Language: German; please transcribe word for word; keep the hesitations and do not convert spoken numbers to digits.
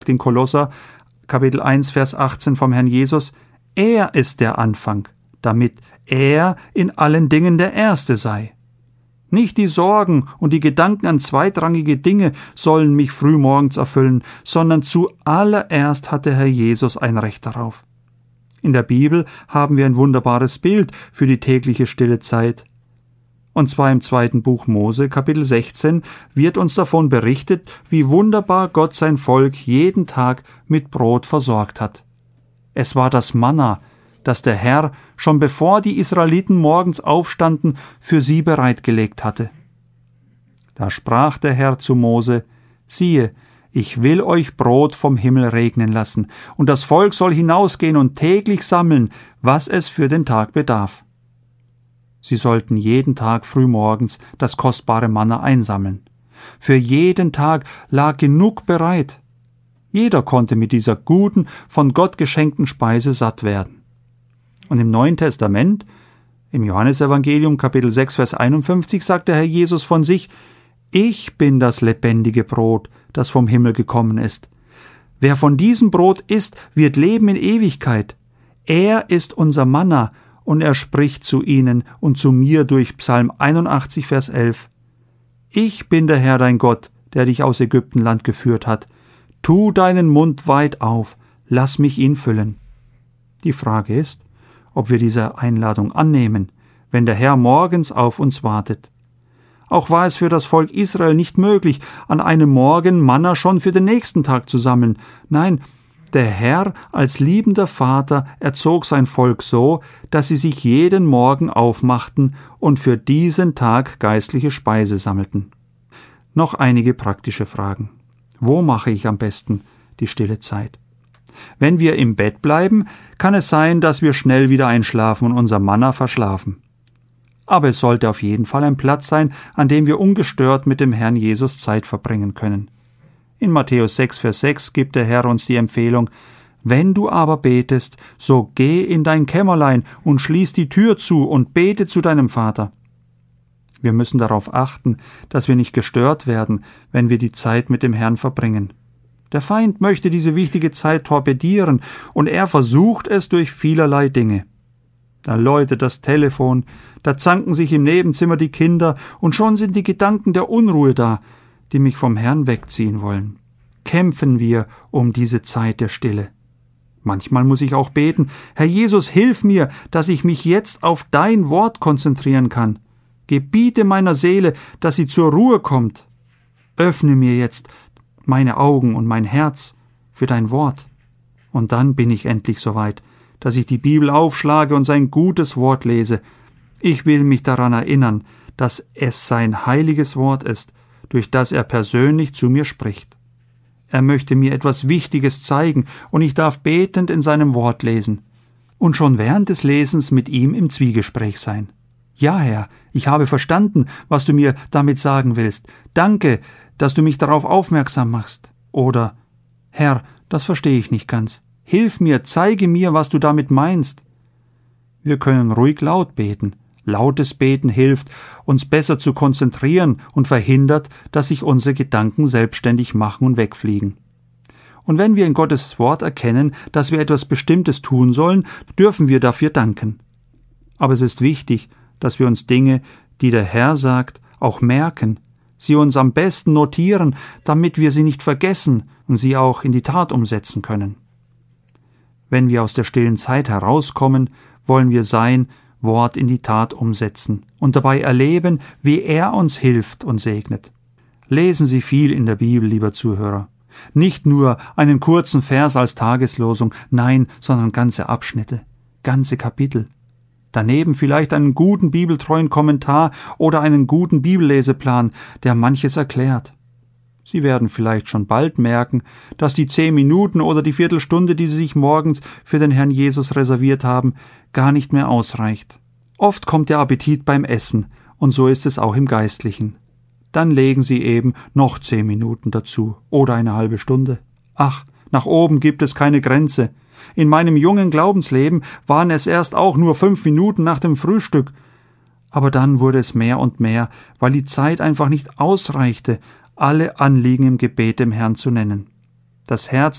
in Kolosser Kapitel eins, Vers achtzehn vom Herrn Jesus: Er ist der Anfang, damit er in allen Dingen der Erste sei. Nicht die Sorgen und die Gedanken an zweitrangige Dinge sollen mich frühmorgens erfüllen, sondern zuallererst hat der Herr Jesus ein Recht darauf. In der Bibel haben wir ein wunderbares Bild für die tägliche stille Zeit. Und zwar im zweiten Buch Mose, Kapitel sechzehn, wird uns davon berichtet, wie wunderbar Gott sein Volk jeden Tag mit Brot versorgt hat. Es war das Manna, das der Herr, schon bevor die Israeliten morgens aufstanden, für sie bereitgelegt hatte. Da sprach der Herr zu Mose: Siehe, ich will euch Brot vom Himmel regnen lassen, und das Volk soll hinausgehen und täglich sammeln, was es für den Tag bedarf. Sie sollten jeden Tag frühmorgens das kostbare Manna einsammeln. Für jeden Tag lag genug bereit. Jeder konnte mit dieser guten, von Gott geschenkten Speise satt werden. Und im Neuen Testament, im Johannesevangelium Kapitel sechs, Vers einundfünfzig, sagt der Herr Jesus von sich: Ich bin das lebendige Brot, das vom Himmel gekommen ist. Wer von diesem Brot isst, wird leben in Ewigkeit. Er ist unser Manna, und er spricht zu ihnen und zu mir durch Psalm einundachtzig, Vers elf. Ich bin der Herr dein Gott, der dich aus Ägyptenland geführt hat. Tu deinen Mund weit auf, lass mich ihn füllen. Die Frage ist, ob wir diese Einladung annehmen, wenn der Herr morgens auf uns wartet. Auch war es für das Volk Israel nicht möglich, an einem Morgen Manna schon für den nächsten Tag zu sammeln. Nein, der Herr als liebender Vater erzog sein Volk so, dass sie sich jeden Morgen aufmachten und für diesen Tag geistliche Speise sammelten. Noch einige praktische Fragen. Wo mache ich am besten die stille Zeit? Wenn wir im Bett bleiben, kann es sein, dass wir schnell wieder einschlafen und unser Manna verschlafen. Aber es sollte auf jeden Fall ein Platz sein, an dem wir ungestört mit dem Herrn Jesus Zeit verbringen können. In Matthäus sechs, Vers sechs gibt der Herr uns die Empfehlung: Wenn du aber betest, so geh in dein Kämmerlein und schließ die Tür zu und bete zu deinem Vater. Wir müssen darauf achten, dass wir nicht gestört werden, wenn wir die Zeit mit dem Herrn verbringen. Der Feind möchte diese wichtige Zeit torpedieren, und er versucht es durch vielerlei Dinge. Da läutet das Telefon, da zanken sich im Nebenzimmer die Kinder, und schon sind die Gedanken der Unruhe da, die mich vom Herrn wegziehen wollen. Kämpfen wir um diese Zeit der Stille. Manchmal muss ich auch beten: Herr Jesus, hilf mir, dass ich mich jetzt auf dein Wort konzentrieren kann. Gebiete meiner Seele, dass sie zur Ruhe kommt. Öffne mir jetzt meine Augen und mein Herz für dein Wort. Und dann bin ich endlich soweit, dass ich die Bibel aufschlage und sein gutes Wort lese. Ich will mich daran erinnern, dass es sein heiliges Wort ist, durch das er persönlich zu mir spricht. Er möchte mir etwas Wichtiges zeigen, und ich darf betend in seinem Wort lesen und schon während des Lesens mit ihm im Zwiegespräch sein. Ja, Herr, ich habe verstanden, was du mir damit sagen willst. Danke, dass du mich darauf aufmerksam machst. Oder: Herr, das verstehe ich nicht ganz. Hilf mir, zeige mir, was du damit meinst. Wir können ruhig laut beten. Lautes Beten hilft, uns besser zu konzentrieren und verhindert, dass sich unsere Gedanken selbstständig machen und wegfliegen. Und wenn wir in Gottes Wort erkennen, dass wir etwas Bestimmtes tun sollen, dürfen wir dafür danken. Aber es ist wichtig, dass wir uns Dinge, die der Herr sagt, auch merken, sie uns am besten notieren, damit wir sie nicht vergessen und sie auch in die Tat umsetzen können. Wenn wir aus der stillen Zeit herauskommen, wollen wir sein Wort in die Tat umsetzen und dabei erleben, wie er uns hilft und segnet. Lesen Sie viel in der Bibel, lieber Zuhörer. Nicht nur einen kurzen Vers als Tageslosung, nein, sondern ganze Abschnitte, ganze Kapitel. Daneben vielleicht einen guten bibeltreuen Kommentar oder einen guten Bibelleseplan, der manches erklärt. Sie werden vielleicht schon bald merken, dass die zehn Minuten oder die Viertelstunde, die Sie sich morgens für den Herrn Jesus reserviert haben, gar nicht mehr ausreicht. Oft kommt der Appetit beim Essen, und so ist es auch im Geistlichen. Dann legen Sie eben noch zehn Minuten dazu oder eine halbe Stunde. Ach, nach oben gibt es keine Grenze. In meinem jungen Glaubensleben waren es erst auch nur fünf Minuten nach dem Frühstück. Aber dann wurde es mehr und mehr, weil die Zeit einfach nicht ausreichte, alle Anliegen im Gebet dem Herrn zu nennen. das Herz